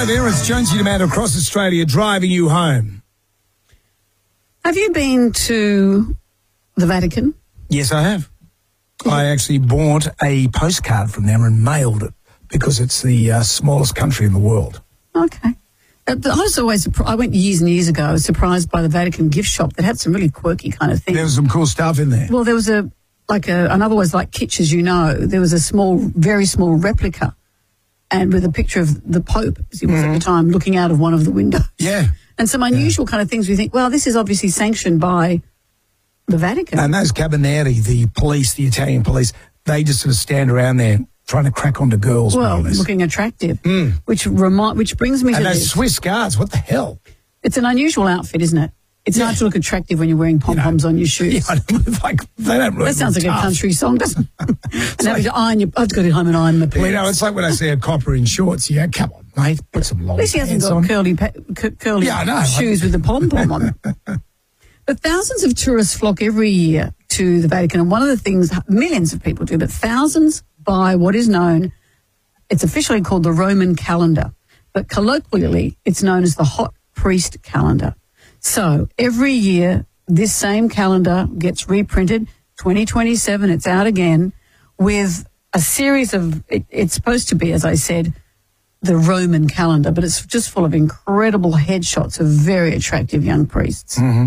Hello there, it's Jonesy and Amanda across Australia driving you home. Have you been to the Vatican? Yes, I have. I actually bought a postcard from them and mailed it because it's the smallest country in the world. Okay. I was always I went years and years ago. I was surprised by the Vatican gift shop that had some really quirky kind of things. There was some cool stuff in there. Well, there was and I've always liked kitsch, as you know. There was a very small replica, and with a picture of the Pope, as he was at the time, looking out of one of the windows. Yeah. And some unusual kind of things we think, well, this is obviously sanctioned by the Vatican. And those Carabinieri, the police, the Italian police, they just sort of stand around there trying to crack onto girls. Well, looking attractive, which brings me to and those this. Swiss guards, what the hell? It's an unusual outfit, isn't it? It's hard to look attractive when you're wearing pom-poms on your shoes. Yeah, they don't really that sounds like tough. a country song, doesn't it? And having to iron I've got to go home and iron my pleats. You know, it's like when I see a copper in shorts, you go, come on, mate, put some long At least he hasn't pants got on. curly Yeah, I know. shoes with a pom-pom on them. But thousands of tourists flock every year to the Vatican, and one of the things millions of people do, but thousands buy what is known, it's officially called the Roman calendar, but colloquially it's known as the hot priest calendar. So every year this same calendar gets reprinted, 2027, it's out again, with a series of, it's supposed to be, as I said, the Roman calendar, but it's just full of incredible headshots of very attractive young priests. Mm-hmm.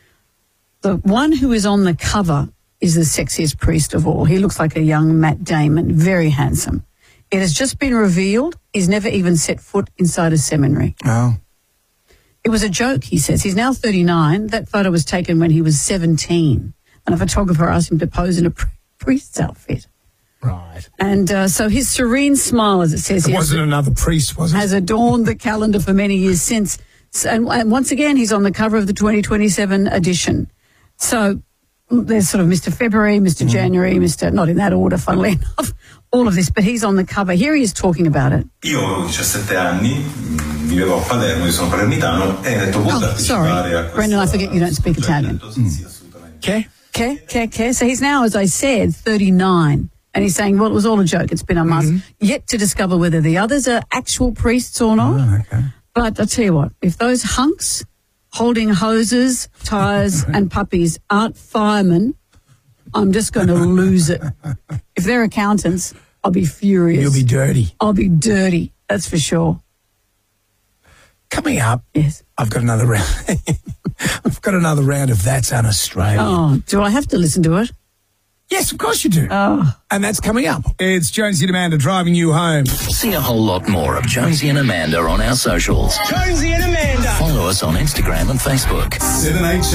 The one who is on the cover is the sexiest priest of all. He looks like a young Matt Damon, very handsome. It has just been revealed he's never even set foot inside a seminary. Oh. It was a joke, he says. He's now 39. That photo was taken when he was 17. And a photographer asked him to pose in a priest's outfit. Right. And so his serene smile, as it says It here, wasn't another priest, was it? has adorned the calendar for many years since. And once again, he's on the cover of the 2027 edition. So there's sort of Mr. February, Mr. January, not in that order, funnily enough, all of this, but he's on the cover. Here he is talking about it. Io avevo 17 anni, vivevo a Palermo, io sono palermitano, e ho detto può partecipare a Brendan, I forget you don't speak Italian. Okay. So he's now, as I said, 39. And he's saying, well, it was all a joke. It's been a month. Yet to discover whether the others are actual priests or not. Oh, okay. But I'll tell you what, if those hunks holding hoses, tyres and puppies aren't firemen, I'm just going to lose it. If they're accountants, I'll be furious. You'll be dirty. I'll be dirty, that's for sure. Coming up, Yes. I've got another round. I've got another round of That's Un-Australian. Oh, do I have to listen to it? Yes, of course you do. Oh. And that's coming up. It's Jonesy and Amanda driving you home. See a whole lot more of Jonesy and Amanda on our socials. Jonesy and Amanda. Follow us on Instagram and Facebook. 7